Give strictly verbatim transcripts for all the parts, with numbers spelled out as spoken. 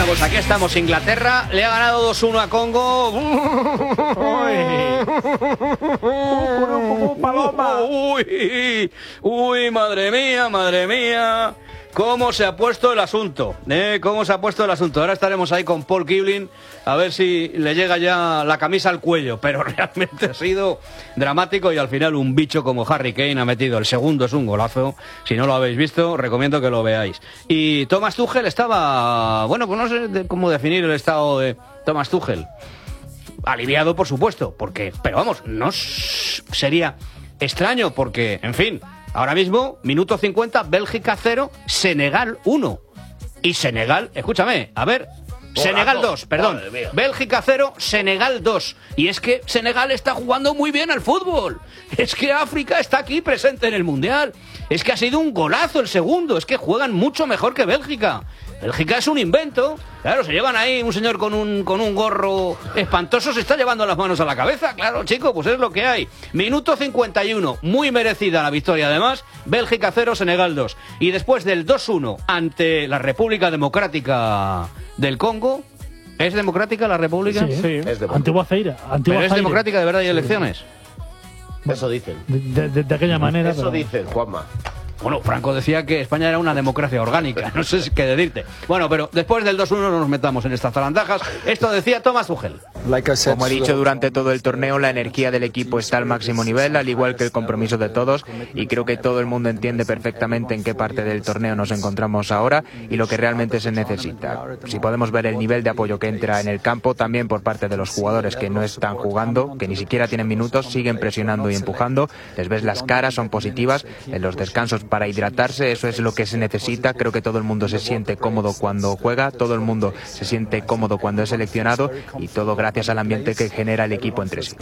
pues aquí estamos. Inglaterra le ha ganado dos uno a Congo. Uy, uy, madre mía, madre mía. ¿Cómo se ha puesto el asunto? ¿Eh? ¿Cómo se ha puesto el asunto? Ahora estaremos ahí con Paul Kibling a ver si le llega ya la camisa al cuello. Pero realmente ha sido dramático y al final un bicho como Harry Kane ha metido. El segundo es un golazo. Si no lo habéis visto, recomiendo que lo veáis. Y Thomas Tuchel estaba... Bueno, pues no sé de cómo definir el estado de Thomas Tuchel. Aliviado, por supuesto, porque... Pero vamos, no sería extraño porque, en fin... Ahora mismo, minuto cincuenta, Bélgica cero, Senegal uno. Y Senegal, escúchame, a ver, Senegal dos, perdón. Bélgica cero, Senegal dos. Y es que Senegal está jugando muy bien al fútbol. Es que África está aquí presente en el Mundial. Es que ha sido un golazo el segundo. Es que juegan mucho mejor que Bélgica. Bélgica es un invento. Claro, se llevan ahí un señor con un, con un gorro espantoso, se está llevando las manos a la cabeza. Claro, chico, pues es lo que hay. Minuto cincuenta y uno, muy merecida la victoria además. Bélgica cero, Senegal dos. Y después del dos uno ante la República Democrática del Congo... ¿Es democrática la República? Sí, sí. Es Antigua Zaire. Antigua ¿Pero es Zaire. democrática de verdad y elecciones? Bueno, eso dicen. De, de, de aquella manera. Eso pero... dicen, Juanma. Bueno, Franco decía que España era una democracia orgánica, no sé qué decirte. Bueno, pero después del dos uno no nos metamos en estas zarandajas. Esto decía Thomas Tuchel. Como he dicho durante todo el torneo, la energía del equipo está al máximo nivel, al igual que el compromiso de todos, y creo que todo el mundo entiende perfectamente en qué parte del torneo nos encontramos ahora y lo que realmente se necesita. Si podemos ver el nivel de apoyo que entra en el campo, también por parte de los jugadores que no están jugando, que ni siquiera tienen minutos, siguen presionando y empujando, les ves las caras, son positivas, en los descansos para hidratarse, eso es lo que se necesita. Creo que todo el mundo se siente cómodo cuando juega, todo el mundo se siente cómodo cuando es seleccionado y todo gracias al ambiente que genera el equipo entre sí.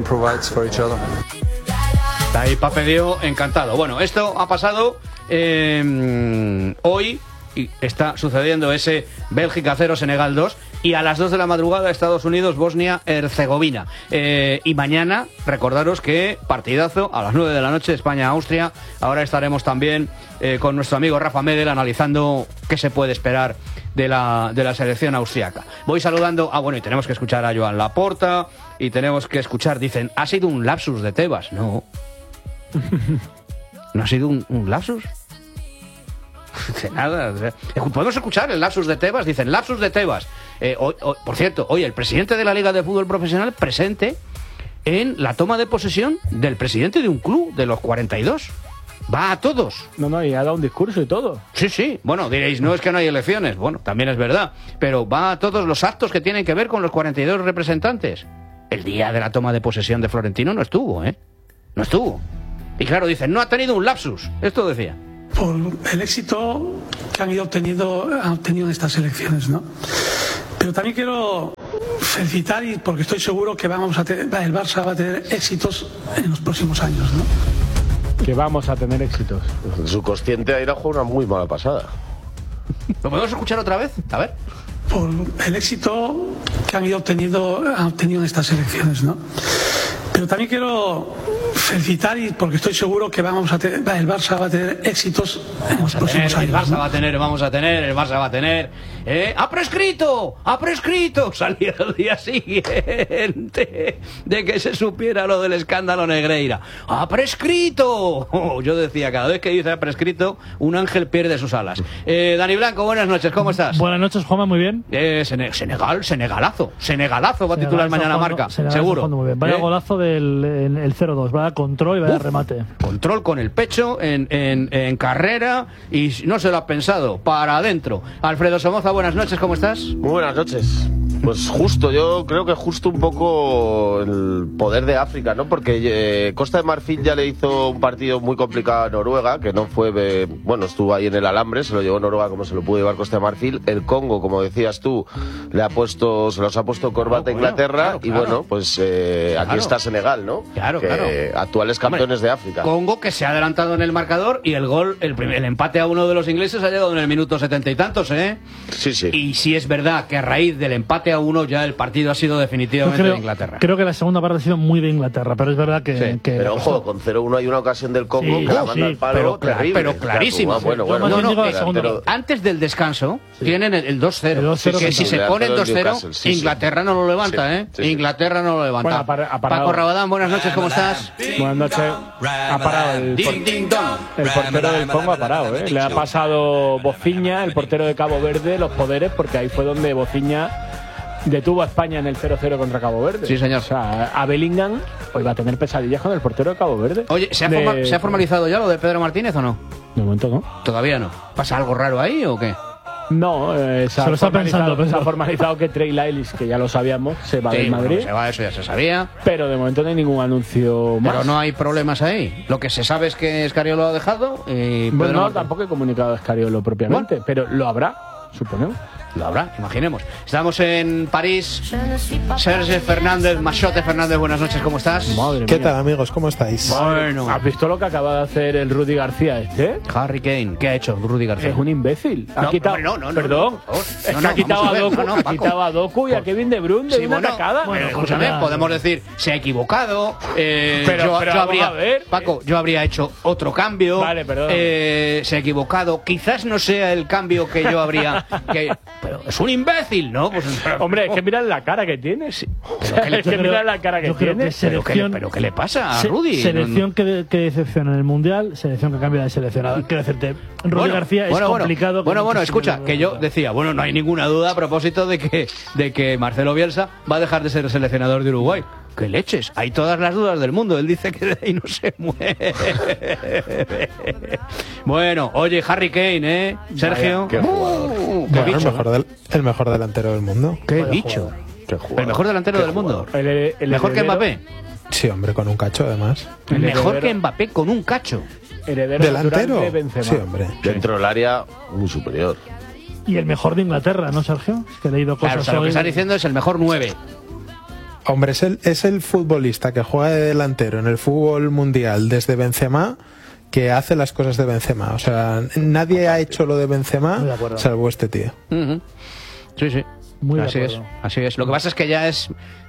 Está ahí Pape Dio encantado. Bueno, esto ha pasado eh, hoy y está sucediendo ese Bélgica cero, Senegal dos. Y a las dos de la madrugada, Estados Unidos, Bosnia, Herzegovina. Eh, y mañana, recordaros que partidazo a las nueve de la noche, España-Austria. Ahora estaremos también eh, con nuestro amigo Rafa Medel analizando qué se puede esperar de la, de la selección austriaca. Voy saludando. Ah, bueno, y tenemos que escuchar a Joan Laporta. Y tenemos que escuchar, dicen, ¿ha sido un lapsus de Tebas? No. ¿No ha sido un, un lapsus? De nada. Podemos escuchar el lapsus de Tebas. Dicen, lapsus de Tebas. Eh, hoy, hoy, por cierto, hoy el presidente de la Liga de Fútbol Profesional presente en la toma de posesión del presidente de un club de los cuarenta y dos. Va a todos. No, no, y ha dado un discurso y todo. Sí, sí. Bueno, diréis, no es que no hay elecciones. Bueno, también es verdad. Pero va a todos los actos que tienen que ver con los cuarenta y dos representantes. El día de la toma de posesión de Florentino no estuvo, ¿eh? No estuvo. Y claro, dicen, no ha tenido un lapsus. Esto decía. Por el éxito que han ido obteniendo, han obtenido en estas elecciones, ¿no? Pero también quiero felicitar, y porque estoy seguro que vamos a tener, el Barça va a tener éxitos en los próximos años, ¿no? Que vamos a tener éxitos. Su consciente ha ido a jugar una muy mala pasada. ¿Lo podemos escuchar otra vez? A ver. Por el éxito que han ido obteniendo, han obtenido en estas elecciones, ¿no? Pero también quiero felicitar, y porque estoy seguro que vamos a tener, el Barça va a tener éxitos en los próximos años. El Barça ¿no? va a tener, vamos a tener, el Barça va a tener. ¿eh? ¡Ha prescrito! ¡Ha prescrito! Salía el día siguiente de que se supiera lo del escándalo Negreira. ¡Ha prescrito! Oh, yo decía, cada vez que dice ha prescrito, un ángel pierde sus alas. Eh, Dani Blanco, buenas noches, ¿cómo estás? Buenas noches, Juanma, muy bien. Eh, Sene Senegal, Senegalazo. Senegalazo va a titular mañana jugando, Marca, Senegal seguro. Muy bien. Vaya ¿Eh? golazo del el, el cero dos, vaya control y vaya Uf, remate. Control con el pecho, en, en, en carrera, y no se lo ha pensado, para adentro. Alfredo Somoza, buenas noches, ¿cómo estás? Muy buenas noches. Pues justo, yo creo que justo un poco el poder de África, ¿no? Porque eh, Costa de Marfil ya le hizo un partido muy complicado a Noruega, que no fue, eh, bueno, estuvo ahí en el alambre, se lo llevó Noruega como se lo pudo llevar Costa de Marfil. El Congo, como decías tú, le ha puesto, se los ha puesto corbata a Inglaterra, claro, claro, y bueno, pues eh, claro. aquí está Senegal, ¿no? Claro, que, claro. Actuales campeones Hombre, de África. Congo, que se ha adelantado en el marcador, y el gol, el, primer, el empate a uno de los ingleses ha llegado en el minuto setenta y tantos, ¿eh? Sí, sí. Y sí es verdad que a raíz del empate empate a uno, ya el partido ha sido definitivamente creo, de Inglaterra. Creo que la segunda parte ha sido muy de Inglaterra, pero es verdad que... Sí, que pero ojo, con cero uno hay una ocasión del Congo Sí, que la sí, manda al palo pero, terrible. pero clarísimo. Ah, bueno, bueno, Yo más no, bien no, digo la eh, segunda pero- parte. Antes del descanso tienen el, el dos cero. El dos cero que que si se le pone el hace dos el cero, Newcastle, sí, sí. Inglaterra no lo levanta, Sí, ¿eh? sí, sí. Inglaterra no lo levanta. Bueno, ha par- ha parado. Paco Rabadán, buenas noches, ¿cómo estás? Buenas noches. Ha parado el, por- Ding, ding, dong. el portero del Congo, ha parado, ¿eh? Le ha pasado Bociña, el portero de Cabo Verde, los poderes, porque ahí fue donde Bociña detuvo a España en el cero cero contra Cabo Verde. Sí, señor. O sea, a Bellingham hoy va a tener pesadillas con el portero de Cabo Verde. Oye, ¿se ha, De- forma- ¿se ha formalizado ya lo de Pedro Martínez o no? De momento no. Todavía no. ¿Pasa algo raro ahí o qué? No, eh, se, ha Se lo está formalizado- pensando, se ha Pedro. formalizado que Trey Lyles, que ya lo sabíamos, se va Sí, del bueno, Madrid. se va, eso ya se sabía. Pero de momento no hay ningún anuncio más. Pero no hay problemas ahí. Lo que se sabe es que Escariolo lo ha dejado y Bueno, Pedro no, Martínez- tampoco he comunicado a Escariolo propiamente, pero lo habrá, suponemos. Lo habrá, imaginemos. Estamos en París. Sergio Fernández, Machote Fernández, buenas noches, ¿cómo estás? Madre ¿Qué mía. tal, amigos? ¿Cómo estáis? Bueno, ¿Has visto lo que acaba de hacer el Rudy García este? Harry Kane, ¿qué ha hecho Rudy García? Es un imbécil. Ha No, quitado, hombre, no, no, no, perdón, no, por favor. es No, que no, ha quitado vamos a a ver, Doku, no, no, ha Paco. quitado a Doku y a Kevin De Bruyne de Sí, una bueno, tacada. bueno, Pero, escúchame, ya- podemos decir, se ha equivocado. eh, Pero- yo, pero yo vamos habría, a ver. Paco, yo habría hecho otro cambio. Vale, perdón. eh, se ha equivocado. Quizás no sea el cambio que yo habría. que, pero es un imbécil, ¿no? Pues, Hombre, es que mira la cara que tiene. Sí. Pero que le- es que yo mira creo- la cara que yo creo tiene. que pero, ¿qué le, selección- pero ¿qué le pasa a Se- Rudy? Selección que, que decepciona en el Mundial, selección que cambia de seleccionador. Quiero decirte, Rudy Bueno, García es bueno, bueno. complicado. Bueno, con bueno, muchos escucha, sitios que de- yo decía, bueno, no hay ninguna duda a propósito de que, de que Marcelo Bielsa va a dejar de ser seleccionador de Uruguay. ¡Qué leches! Hay todas las dudas del mundo. Él dice que de ahí no se mueve. Bueno, oye, Harry Kane, ¿eh? Sergio. qué jugador. Uh, qué Bueno, el, bicho. mejor del- el mejor delantero del mundo. Qué bicho. Qué jugador. El mejor delantero Qué del mundo. El- el- el Mejor que heredero- Mbappé. Sí, hombre, con un cacho además. El Mejor heredero- que Mbappé con un cacho. Heredero natural ¿Delantero? de Benzema. Sí, hombre. Dentro del área, muy superior. Y el mejor de Inglaterra, ¿no, Sergio? Es que he leído cosas Claro, o sea, lo que hoy. está diciendo es el mejor nueve. Hombre, es el, es el futbolista que juega de delantero en el fútbol mundial desde Benzema que hace las cosas de Benzema. O sea, nadie ha hecho lo de Muy de Benzema acuerdo. salvo este tío. Ujú. Sí, sí. Muy de así es, acuerdo. así es. Lo que pasa es que ya es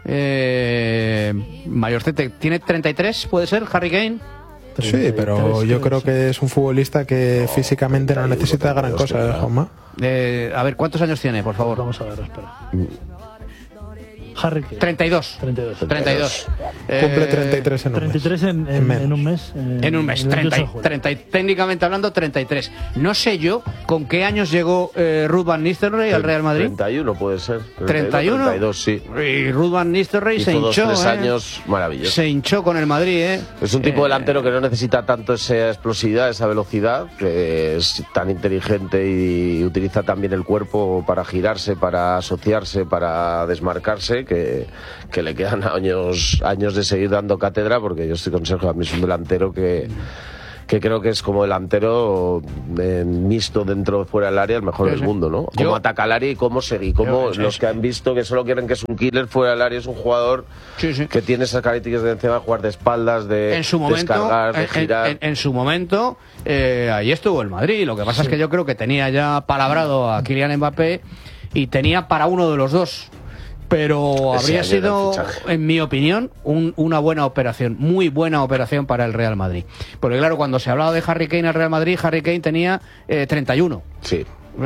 eh, mayorcete. ¿Tiene treinta y tres, puede ser, Harry Kane? Sí, pero yo creo sí. que es un futbolista que físicamente no necesita gran cosa, ¿eh, Juanma? Eh, a ver, ¿cuántos años tiene, por favor? Vamos a ver, espera. Harry Kane. treinta y dos. treinta y dos. treinta y dos. Cumple Eh, treinta y tres en un treinta y mes. tres en, en, En menos. en un mes. eh, En un mes, el veintiocho treinta, de y- julio. treinta y- técnicamente hablando, treinta y tres. No sé yo con qué años llegó eh, Ruud van Nistelrooy al Real Madrid. treinta y uno puede ser. treinta y uno. treinta y dos, sí. Y Ruud van Nistelrooy Hizo se dos, hinchó. tres eh. años maravillosos. Se hinchó con el Madrid, ¿eh? Es un tipo Eh, de delantero que no necesita tanto esa explosividad, esa velocidad, que es tan inteligente y utiliza también el cuerpo para girarse, para asociarse, para desmarcarse, que, que le quedan años, años de seguir dando cátedra, porque yo estoy con Sergio, a mí es un delantero que, que creo que es como delantero eh, mixto dentro o fuera del área, el mejor Sí, del sí. mundo, ¿no? Cómo Yo- ataca al área y cómo seguir, cómo Yo- sí, los sí. que han visto que solo quieren que es un killer fuera del área, es un jugador Sí, sí. que tiene esas características de encima, jugar de espaldas, de en su momento, descargar, de en- girar. en, en su momento, eh, ahí estuvo el Madrid. Lo que pasa es que yo creo que tenía ya palabrado a Kylian Mbappé y tenía para uno de los dos. Pero Ese habría año era el sido, fichaje. en mi opinión, un- una buena operación, muy buena operación para el Real Madrid. Porque claro, cuando se hablaba de Harry Kane al Real Madrid, Harry Kane tenía eh, treinta y uno. Sí.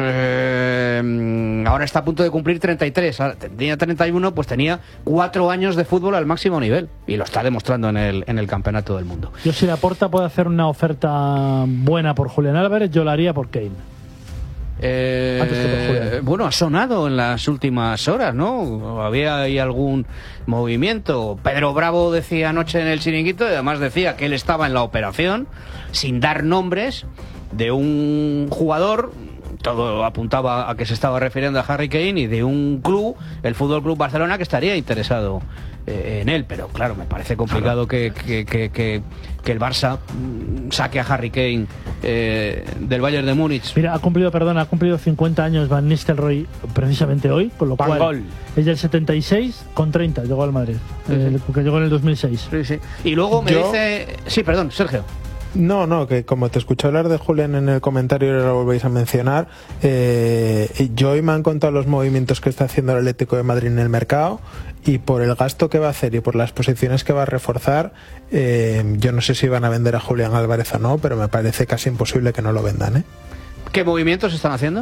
Eh, ahora está a punto de cumplir treinta y tres. Ahora, tenía treinta y uno, pues tenía cuatro años de fútbol al máximo nivel. Y lo está demostrando en el, en el Campeonato del Mundo. Yo, si Laporta puede hacer una oferta buena por Julián Álvarez, yo la haría por Kane. Eh, Antes que por Julián. bueno, ha sonado en las últimas horas, ¿no? Había ahí algún movimiento. Pedro Bravo decía anoche en el chiringuito, y además decía que él estaba en la operación, sin dar nombres, de un jugador. Todo apuntaba a que se estaba refiriendo a Harry Kane, y de un club, el Fútbol Club Barcelona, que estaría interesado eh, en él. Pero claro, me parece complicado que, que, que, que, que el Barça mm, saque a Harry Kane eh, del Bayern de Múnich. Mira, ha cumplido, perdón, ha cumplido cincuenta años Van Nistelrooy precisamente hoy, con lo Van cual Gol. es del setenta y seis, con treinta llegó al Madrid, Sí, sí. eh, porque llegó en el dos mil seis. Sí, sí. Y luego me Yo- dice... Sí, perdón, Sergio. No, no, que como te escuché hablar de Julián en el comentario y ahora lo volvéis a mencionar, eh, yo hoy me han contado los movimientos que está haciendo el Atlético de Madrid en el mercado y por el gasto que va a hacer y por las posiciones que va a reforzar, eh, yo no sé si van a vender a Julián Álvarez o no, pero me parece casi imposible que no lo vendan, ¿eh? ¿Qué movimientos están haciendo?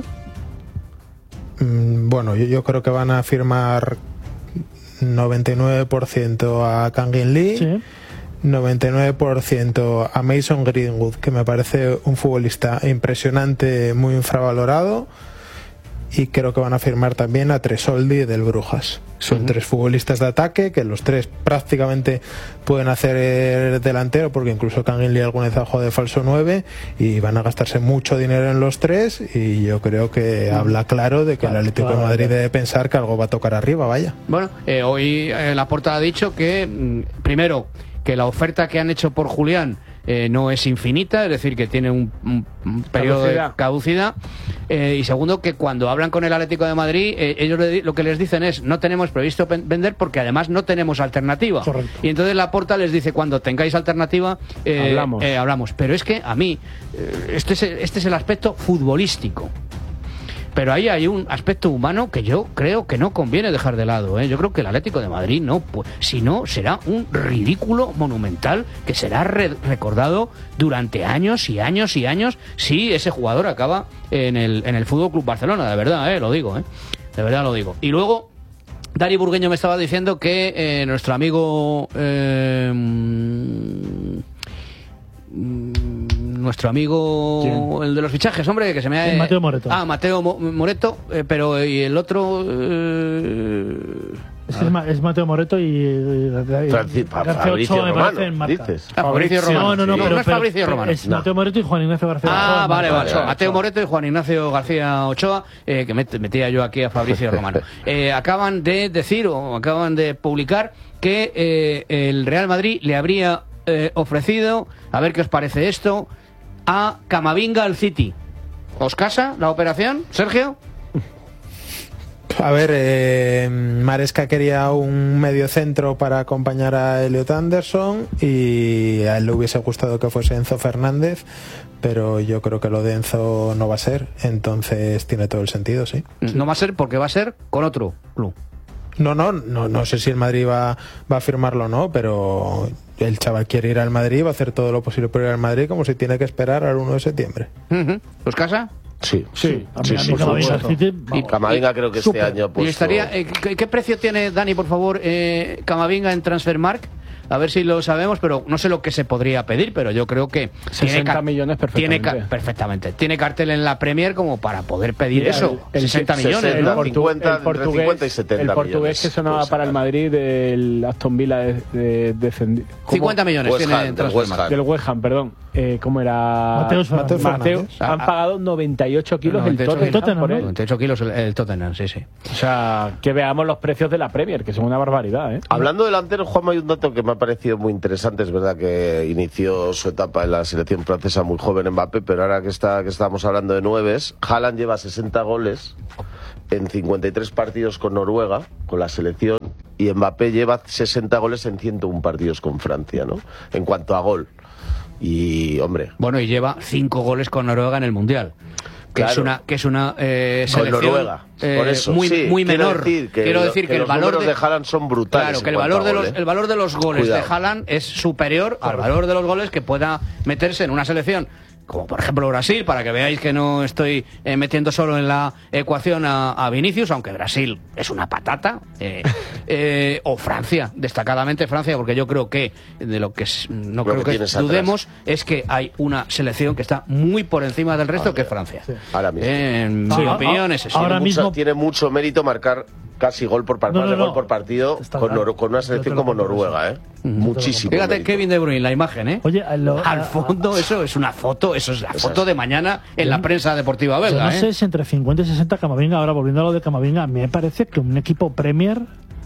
Mm, bueno, yo, yo creo que van a firmar noventa y nueve por ciento a Kangin Lee. Sí. noventa y nueve por ciento a Mason Greenwood, que me parece un futbolista impresionante, muy infravalorado, y creo que van a firmar también a Tresoldi del Brujas. Son uh-huh. tres futbolistas de ataque que los tres prácticamente pueden hacer delantero, porque incluso Kangin Lee alguna vez ha jugado de falso nueve, y van a gastarse mucho dinero en los tres, y yo creo que uh-huh. habla claro de que claro, el Atlético claro, de Madrid claro. debe pensar que algo va a tocar arriba, vaya. Bueno, eh, hoy eh, Laporta ha dicho que mm, primero que la oferta que han hecho por Julián eh, no es infinita, es decir, que tiene un, un, un periodo caducidad. de caducidad, eh, y segundo, que cuando hablan con el Atlético de Madrid, eh, ellos le, lo que les dicen es no tenemos previsto vender porque además no tenemos alternativa. Correcto. Y entonces Laporta les dice cuando tengáis alternativa eh, hablamos. Eh, hablamos. Pero es que a mí, eh, este, es, este es el aspecto futbolístico. Pero ahí hay un aspecto humano que yo creo que no conviene dejar de lado, ¿eh? Yo creo que el Atlético de Madrid no, pues, si no, será un ridículo monumental que será re recordado durante años y años y años si ese jugador acaba en el, en el Fútbol Club Barcelona, de verdad, ¿eh? Lo digo, ¿eh? De verdad lo digo. Y luego, Dani Burgueño me estaba diciendo que eh, nuestro amigo... Eh, nuestro amigo ¿Quién? El de los fichajes, hombre, que se me ha... Mateo Moreto. Ah, Mateo Mo Moreto, eh, pero y el otro... Eh... Es, ah. es Mateo Moreto y... y Francis, García Ochoa, me parece, en Marca. ¿Dices? Ah, Fabricio Romano. No, no, no, sí. pero, no es Fabricio Romano. Es no. Mateo Moreto y Juan Ignacio García Ochoa. Ah, vale, vale. Ochoa. Mateo Moreto y Juan Ignacio García Ochoa, eh, que met metía yo aquí a Fabricio Romano. Eh, acaban de decir, o acaban de publicar, que eh, el Real Madrid le habría eh, ofrecido, a ver qué os parece esto, a Camavinga al City. ¿Os casa la operación, Sergio? A ver, eh, Maresca quería un medio centro para acompañar a Elliot Anderson y a él le hubiese gustado que fuese Enzo Fernández, pero yo creo que lo de Enzo no va a ser, entonces tiene todo el sentido, sí. No va a ser porque va a ser con otro club. No, no, no, no sé si el Madrid va, va a firmarlo o no, pero el chaval quiere ir al Madrid, va a hacer todo lo posible por ir al Madrid, como si tiene que esperar al uno de septiembre. Uh-huh. ¿Los casa? Sí, sí, sí, sí, sí. Y Camavinga creo que este Super. año pues, ¿Y estaría, eh, ¿qué, ¿Qué precio tiene, Dani, por favor, eh, Camavinga en Transfermarkt? A ver si lo sabemos, pero no sé lo que se podría pedir, pero yo creo que sesenta millones perfectamente. Tiene, perfectamente. Tiene cartel en la Premier como para poder pedir Mira, eso. El, el sesenta millones. sesenta, ¿no? cincuenta, el portugués, cincuenta y setenta el portugués millones, que sonaba para el Madrid del Aston Villa de, de, de, cincuenta millones West tiene Ham, en del West Ham. Del West Ham, perdón. Eh, ¿Cómo era? Mateo, Mateo, Mateo Han pagado noventa y ocho kilos el Tottenham, Tottenham por él. noventa y ocho kilos el, el Tottenham, sí, sí. O sea, que veamos los precios de la Premier, que son una barbaridad, ¿eh? Hablando de delantero, Juanma, hay un dato que me ha parecido muy interesante. Es verdad que inició su etapa en la selección francesa muy joven Mbappé, pero ahora que está que estamos hablando de nueves, Haaland lleva sesenta goles en cincuenta y tres partidos con Noruega, con la selección, y Mbappé lleva sesenta goles en ciento uno partidos con Francia, ¿no? En cuanto a gol. Y, hombre... Bueno, y lleva cinco goles con Noruega en el Mundial. Que claro. es una que es una eh, selección Noruega. Eh, Por eso, muy sí, muy menor. Decir que quiero decir que, que el los valor de, de Haaland son brutales. Claro, que el valor de gol, los ¿eh? el valor de los goles Cuidado. de Haaland es superior al valor de los goles que pueda meterse en una selección como por ejemplo Brasil, para que veáis que no estoy eh, metiendo solo en la ecuación a, a Vinicius, aunque Brasil es una patata, eh, eh, o Francia, destacadamente Francia, porque yo creo que de lo que es, no creo, creo que, que dudemos atrás. Es que hay una selección que está muy por encima del resto, ah, que es Francia. Sí. Ahora mismo. Eh, en ah, mi ah, opinión es eso. Ahora tiene mismo mucho, tiene mucho mérito marcar casi gol por partido, no, no, no. gol por partido con, claro. con una selección como Noruega, ¿eh? Uh-huh. Muchísimo. Fíjate mérito. Kevin De Bruyne, la imagen, ¿eh? Oye, lo, al fondo eso es una foto, eso es la foto de mañana en la prensa deportiva belga. Yo no ¿eh? sé si entre cincuenta y sesenta Camavinga, ahora volviendo a lo de Camavinga, me parece que un equipo Premier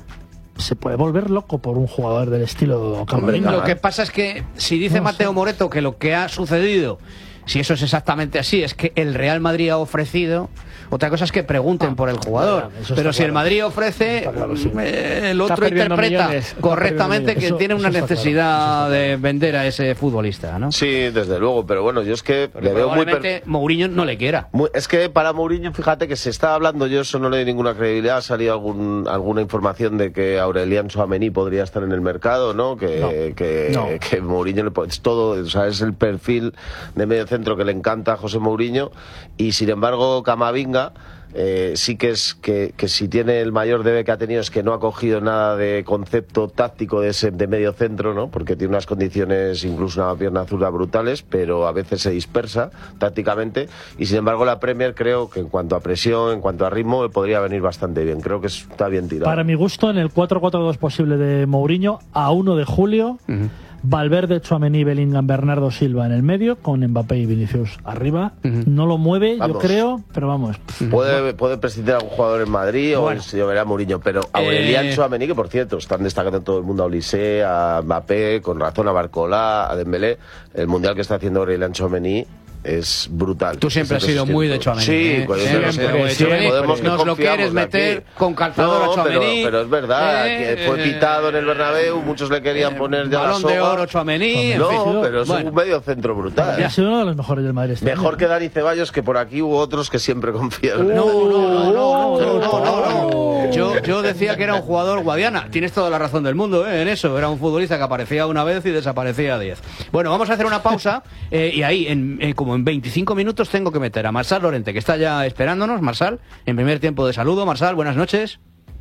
se puede volver loco por un jugador del estilo Camavinga. Lo que pasa es que si dice no, Mateo sí. Moreto que lo que ha sucedido si eso es exactamente así, es que el Real Madrid ha ofrecido. Otra cosa es que pregunten ah, por el jugador. Claro, pero si claro. el Madrid ofrece, claro, sí. eh, el otro interpreta millones, correctamente que eso, tiene una necesidad claro, de vender a ese futbolista, ¿no? Sí, desde luego, pero bueno, yo es que pero le veo muy per... Mourinho no le quiera. Muy, es que para Mourinho, fíjate que se está hablando, yo eso no le doy ninguna credibilidad, ha salido algún, alguna información de que Aurelian Tchouaméni podría estar en el mercado, ¿no? Que, no, que, no. que Mourinho le es todo, o sea, es el perfil de medio centro que le encanta a José Mourinho, y sin embargo Camavinga Eh, sí que es que, que si tiene el mayor debe que ha tenido es que no ha cogido nada de concepto táctico de, ese, de medio centro, ¿no? Porque tiene unas condiciones, incluso una pierna zurda brutales, pero a veces se dispersa tácticamente, y sin embargo la Premier creo que en cuanto a presión, en cuanto a ritmo, podría venir bastante bien. Creo que está bien tirado. Para mi gusto, en el cuatro cuatro dos posible de Mourinho, a uno de julio, uh-huh. Valverde, Tchouaméni, Bellingham, Bernardo Silva en el medio, con Mbappé y Vinicius arriba. Uh-huh. No lo mueve, vamos. Yo creo, pero vamos. Puede, puede prescindir a algún jugador en Madrid bueno. o se llevará a Mourinho, pero Aurelian eh... Tchouaméni, que por cierto, están destacando todo el mundo a Olise, a Mbappé, con razón a Barcola, a Dembélé. El mundial que está haciendo Aurelian Tchouaméni es brutal. Tú siempre has sido muy de Tchouaméni. Sí, ¿eh? pues siempre, siempre, siempre. Podemos que nos lo quieres meter aquí. Con calzador no, a Tchouaméni. Pero, pero es verdad, eh, que fue pitado en el Bernabéu, muchos le querían eh, poner ya balón la soga. de oro Tchouaméni. No, pero es bueno. un medio centro brutal. Ha sido uno de los mejores del Madrid. Mejor año. que Dani Ceballos, que por aquí hubo otros que siempre confían. No, no, no, no, no, no, no, no. Yo, yo decía que era un jugador Guadiana. Tienes toda la razón del mundo eh, en eso. Era un futbolista que aparecía una vez y desaparecía diez. Bueno, vamos a hacer una pausa eh, y ahí, en, eh, como en veinticinco minutos, tengo que meter a Marsal Lorente, que está ya esperándonos. Marsal, en primer tiempo de saludo. Marsal, buenas noches.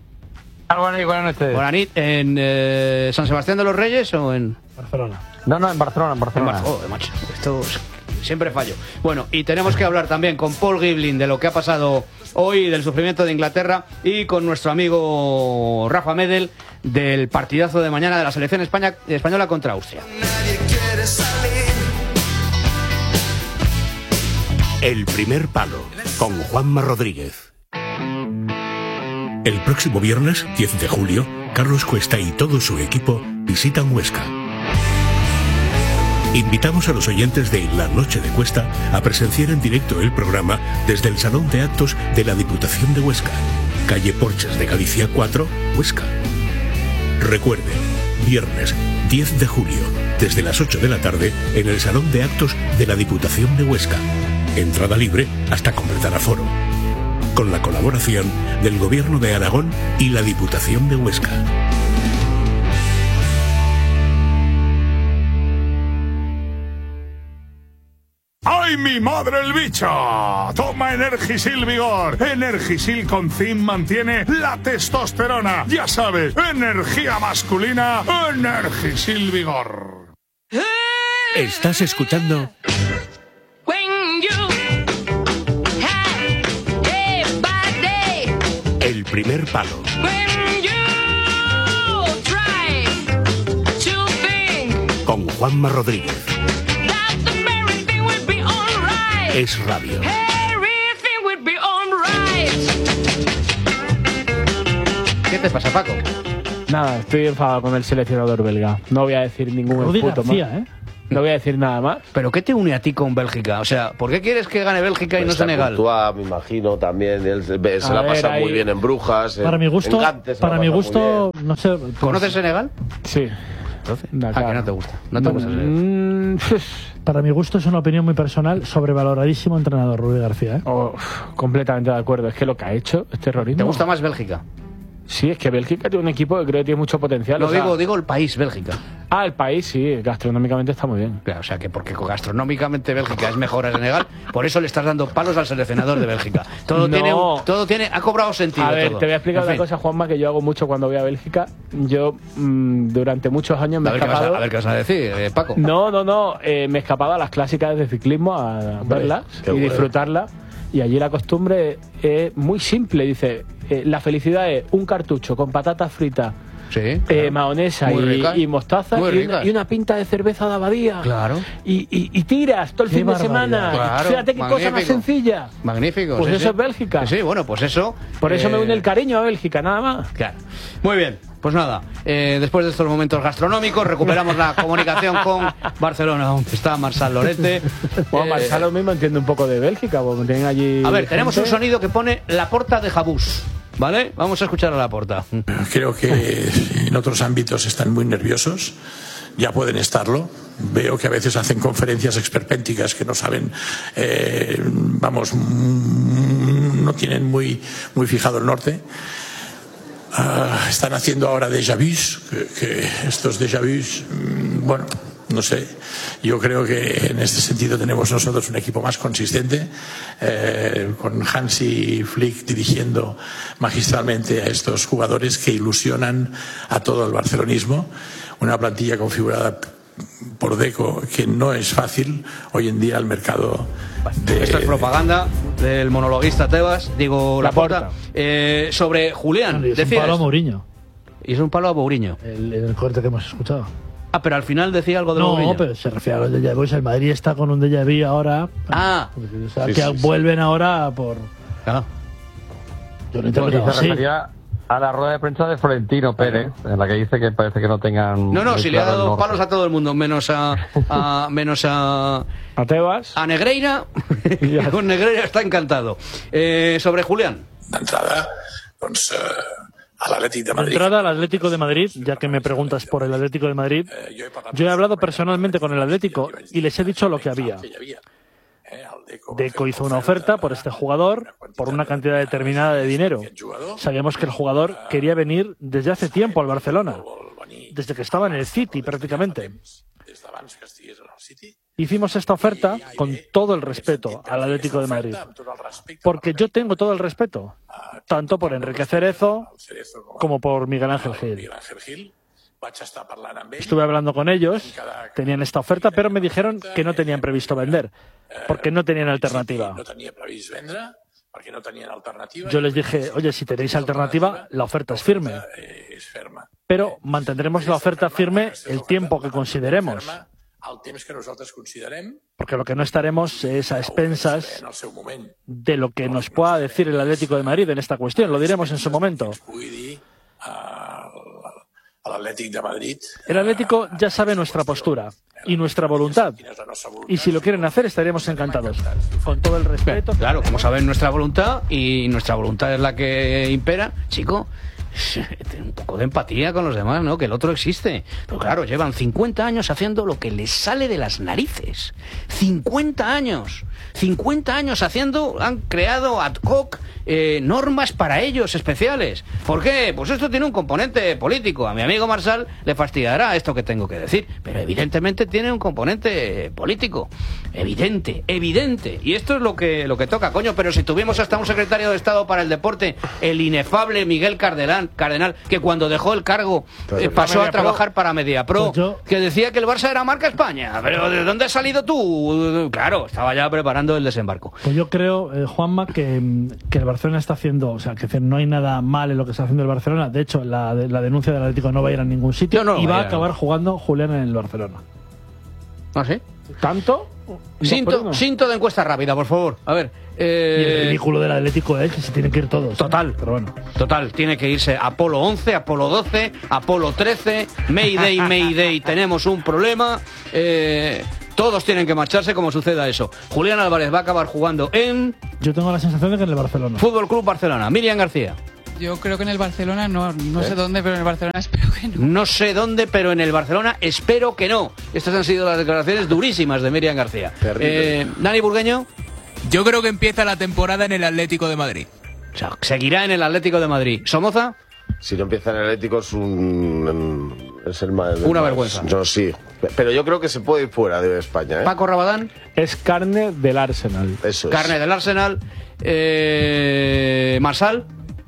Buenas noches. Buenas noches. ¿En eh, San Sebastián de los Reyes o en Barcelona? No, no, en Barcelona, en Barcelona. En Bar oh, macho, esto siempre fallo. Bueno, y tenemos que hablar también con Paul Giblin de lo que ha pasado hoy, del sufrimiento de Inglaterra, y con nuestro amigo Rafa Medel del partidazo de mañana de la selección España, española contra Austria. Nadie quiere salir. El primer palo, con Juanma Rodríguez. El próximo viernes, diez de julio, Carlos Cuesta y todo su equipo visitan Huesca. Invitamos a los oyentes de La Noche de Cuesta a presenciar en directo el programa desde el Salón de Actos de la Diputación de Huesca, calle Porches de Galicia cuatro, Huesca. Recuerde, viernes diez de julio, desde las ocho de la tarde, en el Salón de Actos de la Diputación de Huesca. Entrada libre hasta completar aforo. Con la colaboración del Gobierno de Aragón y la Diputación de Huesca. ¡Ay, mi madre el bicho! Toma Energisil Vigor. Energisil con zinc mantiene la testosterona. Ya sabes, energía masculina, Energisil Vigor. ¿Estás escuchando? El primer palo. Con Juanma Rodríguez. Es radio. ¿Qué te pasa, Paco? Nada, estoy enfadado con el seleccionador belga. No voy a decir ningún puto más. ¿eh? No voy a decir nada más. ¿Pero qué te une a ti con Bélgica? O sea, ¿por qué quieres que gane Bélgica y no Senegal? Courtois, me imagino, también. Él se, se la pasa muy bien en Brujas. Para en, mi gusto, para mi gusto, no sé. Pues, ¿conoces Senegal? Sí. Ah, que no te gusta. No te gusta Senegal. Para mi gusto es una opinión muy personal, sobrevaloradísimo entrenador Rubí García. ¿eh? Oh, completamente de acuerdo. Es que lo que ha hecho es terrorismo. ¿Te gusta más Bélgica? Sí, es que Bélgica tiene un equipo que creo que tiene mucho potencial. No, o sea, digo, digo el país, Bélgica. Ah, el país, sí, gastronómicamente está muy bien. Claro, o sea, que porque gastronómicamente Bélgica es mejor a Senegal, por eso le estás dando palos al seleccionador de Bélgica. Todo, no. tiene, todo tiene, ha cobrado sentido. A ver, todo. Te voy a explicar en una fin. cosa, Juanma, que yo hago mucho cuando voy a Bélgica. Yo, mmm, durante muchos años me a he ver escapado... Qué vas a, a ver qué vas a decir, eh, Paco. No, no, no, eh, me he escapado a las clásicas de ciclismo, a Hombre, verlas y bueno. disfrutarlas. Y allí la costumbre es muy simple, dice... Eh, la felicidad es un cartucho con patatas fritas, sí, claro. eh, mahonesa y, y mostaza y una, y una pinta de cerveza de Abadía. Claro. Y, y, y tiras todo el qué fin barbaridad. de semana. Claro. Fíjate qué Magnífico. cosa más sencilla. Magnífico. Pues sí, eso sí. es Bélgica. Sí, sí, bueno, pues eso. Por eso eh... me une el cariño a Bélgica, nada más. Claro. Muy bien. pues nada, eh, después de estos momentos gastronómicos recuperamos la comunicación con Barcelona, donde está Marsal Lorete. Bueno, eh, Marsal lo mismo entiende un poco de Bélgica, porque tienen allí... A ver, tenemos gente. Un sonido que pone Laporta de Jabús, ¿vale? Vamos a escuchar a Laporta. Creo que en otros ámbitos están muy nerviosos, ya pueden estarlo. Veo que a veces hacen conferencias esperpénticas que no saben, eh, vamos, no tienen muy, muy fijado el norte. Uh, están haciendo ahora déjà vus, que, que estos déjà vus, bueno, no sé, yo creo que en este sentido tenemos nosotros un equipo más consistente, eh, con Hansi Flick dirigiendo magistralmente a estos jugadores que ilusionan a todo el barcelonismo, una plantilla configurada por Deco que no es fácil hoy en día al mercado de... Esto es propaganda del monologuista Tebas, digo Laporta, eh, sobre Julián. Es un palo a Mourinho. Y es un palo a Mourinho. El, el corte que hemos escuchado. Ah, pero al final decía algo de no, Mourinho. No, pero se refiere a los déjà vus. El Madrid está con un déjà vu ahora. Ah. O sea, sí, que sí, vuelven sí. ahora por... Ah. Yo lo interpreto así. A la rueda de prensa de Florentino Pérez, en la que dice que parece que no tengan... No, no, si le ha dado palos a todo el mundo, menos a... a menos a... a Tebas. A Negreira. Con Negreira está encantado. Eh, sobre Julián. D'entrada, doncs, eh, al Atlético de Madrid. De entrada al Atlético de Madrid, ya que me preguntas por el Atlético de Madrid, yo he hablado personalmente con el Atlético y les he dicho lo que había. Deco hizo una oferta por este jugador por una cantidad determinada de dinero. Sabíamos que el jugador quería venir desde hace tiempo al Barcelona, desde que estaba en el City prácticamente. Hicimos esta oferta con todo el respeto al Atlético de Madrid, porque yo tengo todo el respeto, tanto por Enrique Cerezo como por Miguel Ángel Gil. Estuve hablando con ellos, tenían esta oferta, pero me dijeron que no tenían previsto vender, porque no tenían alternativa. Yo les dije, oye, si tenéis alternativa, la oferta es firme, pero mantendremos la oferta firme el tiempo que consideremos, porque lo que no estaremos es a expensas de lo que nos pueda decir el Atlético de Madrid en esta cuestión, lo diremos en su momento. El Atlético ya sabe nuestra postura y nuestra voluntad. Y si lo quieren hacer, estaremos encantados. Con todo el respeto. Claro, como saben nuestra voluntad, y nuestra voluntad es la que impera, chico, un poco de empatía con los demás, ¿no? Que el otro existe. Pero claro, llevan cincuenta años haciendo lo que les sale de las narices. cincuenta años. cincuenta años haciendo, han creado ad hoc eh, normas para ellos especiales. ¿Por qué? Pues esto tiene un componente político. A mi amigo Marsal le fastidiará esto que tengo que decir, pero evidentemente tiene un componente político. Evidente, evidente. Y esto es lo que, lo que toca, coño. Pero si tuvimos hasta un secretario de Estado para el deporte, el inefable Miguel Cardenal, Cardenal, que cuando dejó el cargo eh, pasó a trabajar para Mediapro, pues yo... que decía que el Barça era marca España. Pero ¿de dónde has salido tú? Claro, estaba ya preparando el desembarco. Pues yo creo, eh, Juanma, que, que el Barcelona está haciendo, o sea, que no hay nada mal en lo que está haciendo el Barcelona. De hecho, la, la denuncia del Atlético no va a ir a ningún sitio, no, y va a acabar jugando Julián en el Barcelona. ¿Ah, sí? ¿Tanto? Cinto, cinto de encuesta rápida, por favor. A ver. Eh... Y el ridículo del Atlético es que se tienen que ir todos. Total, ¿eh? Pero bueno. Total, tiene que irse Apolo once, Apolo doce, Apolo trece, Mayday, Mayday, tenemos un problema. Eh, todos tienen que marcharse como suceda eso. Julián Álvarez va a acabar jugando en... Yo tengo la sensación de que en el Barcelona. Fútbol Club Barcelona. Miriam García. Yo creo que en el Barcelona no, no ¿Eh? sé dónde, pero en el Barcelona espero que no. No sé dónde, pero en el Barcelona espero que no. Estas han sido las declaraciones durísimas de Miriam García. Eh, Dani Burgueño. Yo creo que empieza la temporada en el Atlético de Madrid. O sea, seguirá en el Atlético de Madrid. ¿Somoza? Si no empieza en el Atlético es un... es el más... Una vergüenza. Yo sí. Pero yo creo que se puede ir fuera de España, ¿eh? Paco Rabadán. Es carne del Arsenal. Eso es. Carne del Arsenal. Eh... Marsal.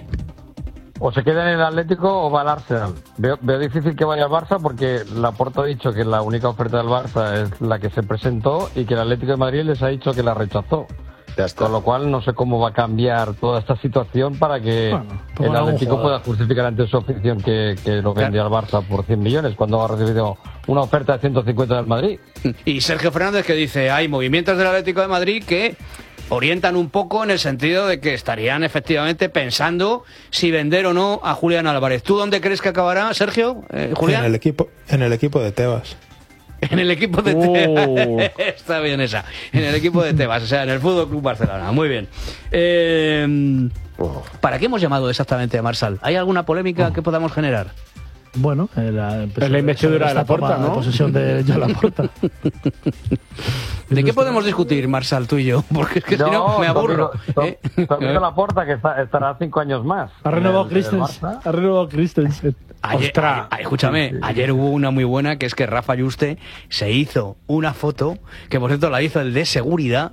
O se queda en el Atlético o va al Arsenal. Veo, veo difícil que vaya al Barça porque Laporta ha dicho que la única oferta del Barça es la que se presentó y que el Atlético de Madrid les ha dicho que la rechazó. Con lo cual no sé cómo va a cambiar toda esta situación para que bueno, el Atlético pueda justificar ante su afición que, que lo vende al Barça por cien millones cuando ha recibido una oferta de ciento cincuenta del Madrid. Y Sergio Fernández que dice, hay movimientos del Atlético de Madrid que orientan un poco en el sentido de que estarían efectivamente pensando si vender o no a Julián Álvarez. ¿Tú dónde crees que acabará, Sergio? Eh, ¿Julián? En el equipo, en el equipo de Tebas. En el equipo de oh. Tebas. Está bien esa. En el equipo de Tebas, o sea, en el Fútbol Club Barcelona. Muy bien. Eh, ¿Para qué hemos llamado exactamente a Marsal? ¿Hay alguna polémica oh. que podamos generar? Bueno, la, es la investidura de Laporta, ¿no? La posesión de Joan Laporta. ¿De qué podemos discutir, Marsal, tú y yo? Porque es que no, si no me aburro. ¿eh? También Laporta, que está, estará cinco años más. Ha renovado Christensen. Ha renovado Christensen. Ayer, ayer, escúchame, ayer hubo una muy buena que es que Rafa Yuste se hizo una foto, que por cierto la hizo el de seguridad.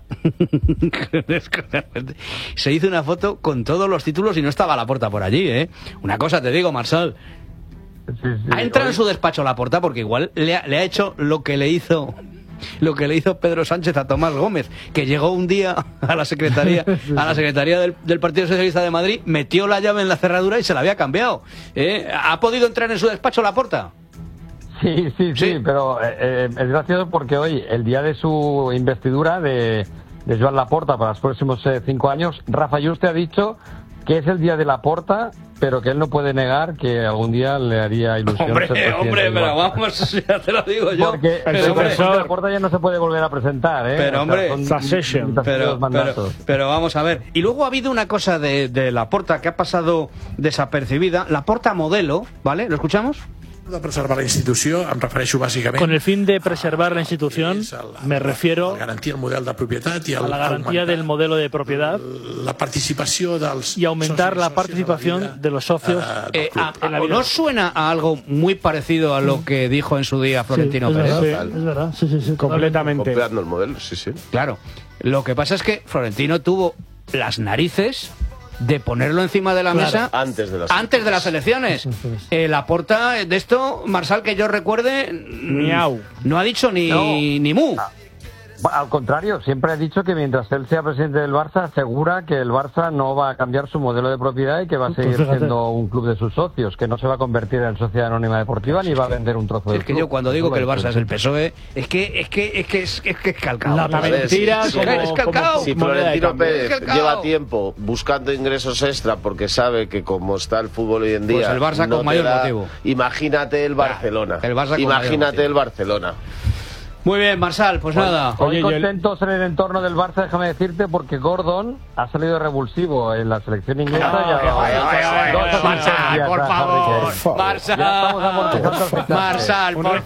Se hizo una foto con todos los títulos y no estaba Laporta por allí, ¿eh? Una cosa te digo, Marsal. Sí, sí, ha entrado hoy en su despacho Laporta porque igual le ha, le ha hecho lo que le hizo lo que le hizo Pedro Sánchez a Tomás Gómez, que llegó un día a la secretaría a la secretaría del, del Partido Socialista de Madrid, metió la llave en la cerradura y se la había cambiado. ¿Eh? ¿Ha podido entrar en su despacho Laporta? Sí, sí, sí, sí, pero eh, es gracioso porque hoy, el día de su investidura de, de Joan Laporta para los próximos eh, cinco años, Rafa Yuste ha dicho que es el día de Laporta, pero que él no puede negar que algún día le haría ilusión. Hombre, ser hombre, pero vamos, ya te lo digo yo. Porque el profesor Laporta ya no se puede volver a presentar, ¿eh? Pero, hombre, o sea, pero, pero, pero vamos a ver. Y luego ha habido una cosa de, de Laporta que ha pasado desapercibida. Laporta modelo, ¿vale? ¿Lo escuchamos? De preservar la institució, em refereixo bàsicament... Con el fin de preservar la institución, me refiero garantir el model de propietat i el, a la garantía del modelo de propiedad la participació dels y aumentar la participación de los socios eh, a, en la vida. ¿No suena a algo muy parecido a lo que dijo en su día Florentino sí, es Pérez? Verdad, sí, es verdad, sí, sí, sí, completamente. Copiando el modelo, sí, sí. Claro, lo que pasa es que Florentino tuvo las narices de ponerlo encima de la claro. mesa antes de las antes de las elecciones. Eh, Laporta, de esto, Marsal, que yo recuerde, miau. No ha dicho ni, no. ni mu. Al contrario, siempre ha dicho que mientras él sea presidente del Barça, asegura que el Barça no va a cambiar su modelo de propiedad y que va a seguir pues siendo un club de sus socios, que no se va a convertir en sociedad anónima deportiva ni va a vender un trozo de Es que club. Yo cuando digo que el Barça es el P S O E, es que es que es que es, es, que es calcado. La mentira sí, como, es calcado. Como si Florentino Pérez lleva tiempo buscando ingresos extra porque sabe que como está el fútbol hoy en día, pues el Barça no con mayor da, motivo. Imagínate el Barcelona. El Barça imagínate el Barcelona. Muy bien, Marsal, pues hoy, nada. Hoy Oye, contentos en el entorno del Barça, déjame decirte, porque Gordon ha salido revulsivo en la selección inglesa. No, ya, que vaya, dos vaya, Marsal, por favor. Marsal, Marsal, por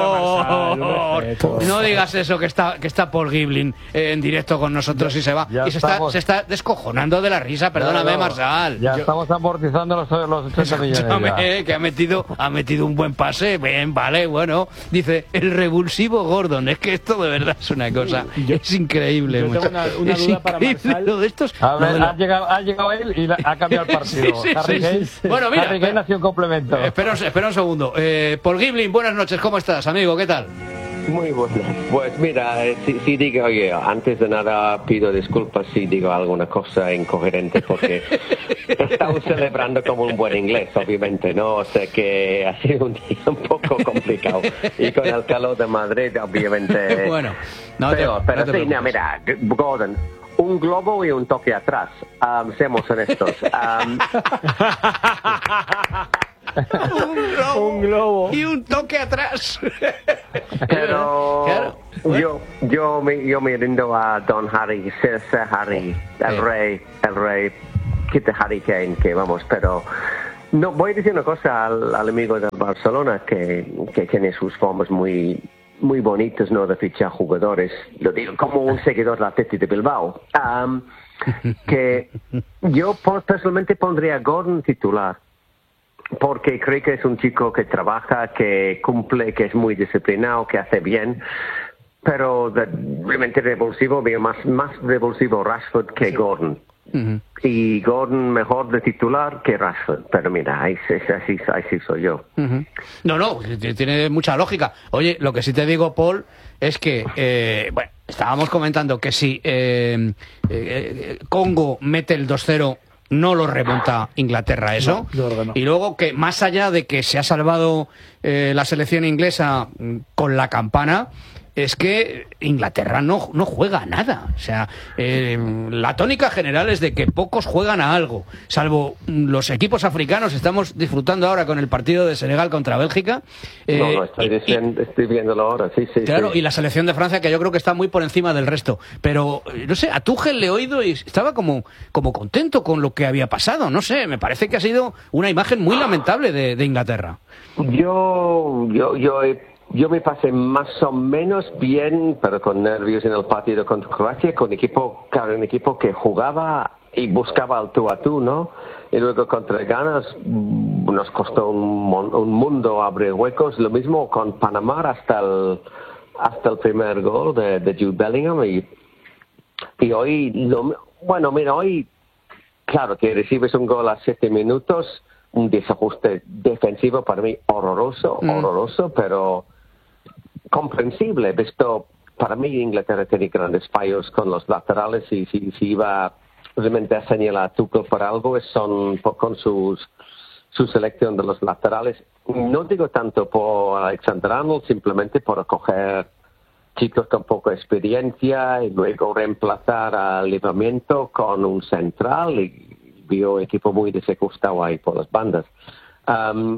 favor. No digas eso, que está que está Paul Giblin en directo con nosotros y se va. Y se está, se está descojonando de la risa, perdóname, no, no, Marsal. Ya Yo, estamos amortizando los, los ochenta millones. Ya. Que ha metido, ha metido un buen pase, bien, vale, bueno. Dice, el revulsivo Gordon. Es que esto de verdad es una cosa, yo, es increíble. Yo tengo una, una es duda para Marsal. Lo de estos, a ver, ha, llegado, ha llegado él y la, ha cambiado el partido. sí, sí, Harry sí, Kane, sí. Bueno, mira, Harry Kane ha sido un complemento. Espera, espera un segundo. Eh, Paul Giblin, buenas noches, ¿cómo estás, amigo? ¿Qué tal? Muy bueno. Pues mira, si, si digo, oye, antes de nada pido disculpas si digo alguna cosa incoherente porque estamos celebrando como un buen inglés, obviamente, ¿no? O sea que ha sido un día un poco complicado. Y con el calor de Madrid, obviamente... Bueno, no pero, te, pero no te sí, no, mira, Gordon, un globo y un toque atrás. Um, seamos honestos. Um, un, globo un globo y un toque atrás. Pero claro. yo yo me yo me rindo a Don Harry, Sir, Sir Harry, el eh. rey, el rey, quite Harry Kane, que vamos, pero no voy a decir una cosa al, al amigo del Barcelona que, que tiene sus formas muy muy bonitas, no, de fichar jugadores. Lo digo como un seguidor del Athletic de Bilbao. Um, que yo personalmente pondría a Gordon titular. Porque creo que es un chico que trabaja, que cumple, que es muy disciplinado, que hace bien, pero de, realmente revulsivo, veo más, más revulsivo Rashford que sí. Gordon. Uh-huh. Y Gordon mejor de titular que Rashford. Pero mira, ahí, así, así soy yo. Uh-huh. No, no, tiene mucha lógica. Oye, lo que sí te digo, Paul, es que, eh, bueno, estábamos comentando que si eh, eh, Congo mete el dos cero, no lo remonta Inglaterra eso. No, no. Y luego que más allá de que se ha salvado eh, la selección inglesa con la campana, es que Inglaterra no, no juega a nada. O sea, eh, la tónica general es de que pocos juegan a algo, salvo los equipos africanos. Estamos disfrutando ahora con el partido de Senegal contra Bélgica. Eh, no, no, estoy, diciendo, y, estoy viéndolo ahora, sí, sí. Claro, sí. Y la selección de Francia, que yo creo que está muy por encima del resto. Pero, no sé, a Tuchel le he oído y estaba como, como contento con lo que había pasado. No sé, me parece que ha sido una imagen muy lamentable de, de Inglaterra. Yo, yo, yo he... Yo me pasé más o menos bien, pero con nervios en el partido contra Croacia, con equipo, claro, un equipo que jugaba y buscaba el tú a tú, ¿no? Y luego contra Ghana nos costó un, un mundo abrir huecos. Lo mismo con Panamá hasta el, hasta el primer gol de, de Jude Bellingham. Y, y hoy, lo, bueno, mira, hoy, claro que recibes un gol a siete minutos, un desajuste defensivo para mí horroroso, mm. horroroso, pero comprensible, visto, para mí Inglaterra tiene grandes fallos con los laterales y si, si iba realmente a señalar a Tuchel por algo es son por, con sus, su selección de los laterales. No digo tanto por Alexander Arnold, simplemente por acoger chicos con poca experiencia y luego reemplazar al Livramento con un central y vio equipo muy desajustado ahí por las bandas. Um,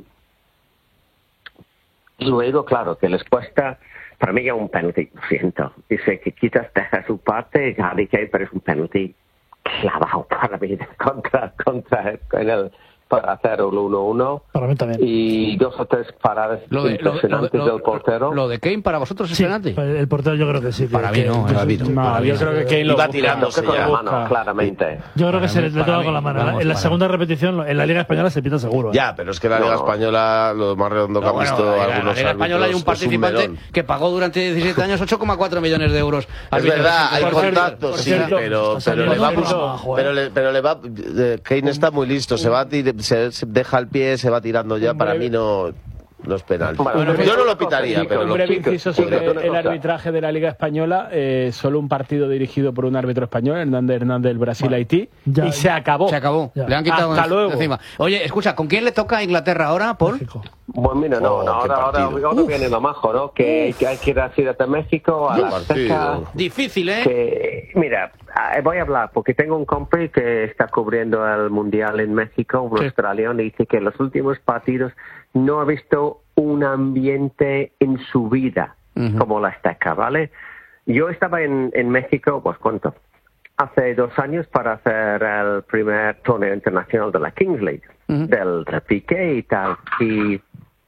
Luego, claro, que les cuesta, para mí es un penalti, lo siento. Dice que quitas, deja su parte, Harry Kane, pero es un penalti clavado para mí contra, contra en el, para hacer el uno uno. Para mí también. Y dos o tres paradas lo de, impresionantes lo de, lo, del portero. ¿Lo de Kane para vosotros es sí, penalti? El portero yo creo que sí. Que, para mí no, que, que, no, para yo mí creo que Kane lo iba tirándose con la mano, claramente. Yo creo que se le toca con la mano. Vamos, en la segunda repetición, en la Liga Española se pita seguro. ¿eh? Ya, pero es que la Liga no. Española, lo más redondo que no, han visto bueno, algunos en la Liga Española hay un participante un que pagó durante diecisiete años ocho coma cuatro millones de euros. Es verdad, hay contactos, sí, pero pero le va, Kane está muy listo, se va se deja el pie, se va tirando ya, para mí no, no es penal. Bueno, yo no lo pitaría, pero un breve inciso sobre el arbitraje de la Liga Española, eh, solo un partido dirigido por un árbitro español, Hernández Hernández del Brasil-Haití, y se acabó. Se acabó, ya. Le han quitado Hasta luego. encima. Oye, escucha, ¿con quién le toca a Inglaterra ahora, Paul? México. Bueno, mira, no, oh, no ahora, ahora, ahora viene lo majo, ¿no? Que, que hay que ir a Ciudad de México, a la Azteca. Difícil, ¿eh? Que, mira, voy a hablar, porque tengo un compi que está cubriendo el Mundial en México, un sí. australiano, y dice que en los últimos partidos no ha visto un ambiente en su vida uh-huh. como la Azteca, ¿vale? Yo estaba en, en México, pues ¿cuánto? Hace dos años para hacer el primer torneo internacional de la Kings League, uh-huh. del repique y tal, y